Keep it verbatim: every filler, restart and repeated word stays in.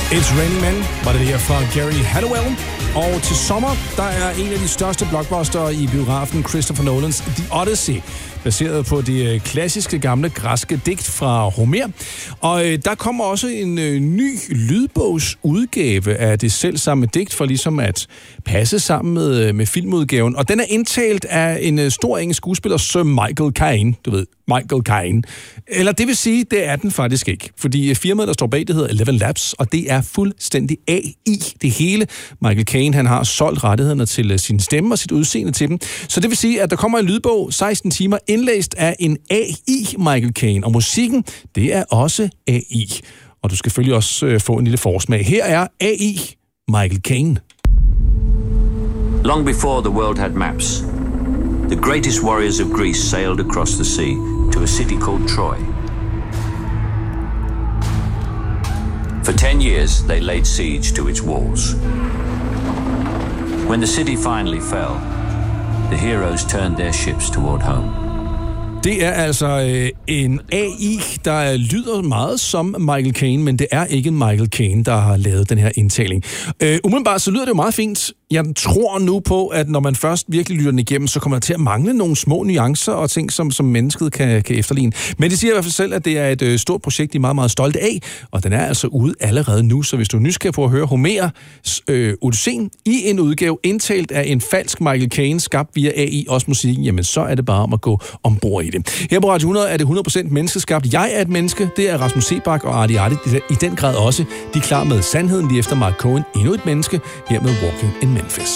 It's Raining Men var det her fra Gary Hadwell. Og til sommer, der er en af de største blockbuster i biografen Christopher Nolans The Odyssey, baseret på det klassiske gamle græske digt fra Homer. Og øh, der kommer også en øh, ny lydbogsudgave af det selvsamme digt, for ligesom at passe sammen med, med filmudgaven. Og den er indtalt af en øh, stor engelsk skuespiller, Sir Michael Caine. Du ved, Michael Caine. Eller det vil sige, det er den faktisk ikke. Fordi firmaet, der står bag, det hedder Eleven Labs, og det er fuldstændig A I, det hele. Michael Caine, han har solgt rettighederne til sin stemme og sit udseende til dem. Så det vil sige, at der kommer en lydbog, seksten timer, indlæst af en A I Michael Caine. Og musikken, det er også A I. Og du skal selvfølgelig også øh, få en lille forsmag. Her er A I Michael Caine. Long before the world had maps, the greatest warriors of Greece sailed across the sea to a city called Troy. For ten years, they laid siege to its walls. When the city finally fell, the heroes turned their ships toward home. Det er altså øh, en A I, der lyder meget som Michael Caine, men det er ikke Michael Caine, der har lavet den her indtaling. Øh, umiddelbart så lyder det jo meget fint. Jeg tror nu på, at når man først virkelig lytter den igennem, så kommer der til at mangle nogle små nuancer og ting, som, som mennesket kan, kan efterligne. Men det siger i hvert fald selv, at det er et øh, stort projekt, de er meget, meget stolte af, og den er altså ude allerede nu. Så hvis du er nysgerrig på at høre Homers øh, Odysseen i en udgave indtalt af en falsk Michael Caine, skabt via A I, også musikken, jamen så er det bare om at gå ombord i det. Her på Radio hundrede er det hundrede procent menneskeskabt. Jeg er et menneske, det er Rasmus Sebak og Artie Artie i den grad også. De er klar med sandheden lige efter Mark Cohen, endnu et menneske, her med Walking in Memphis.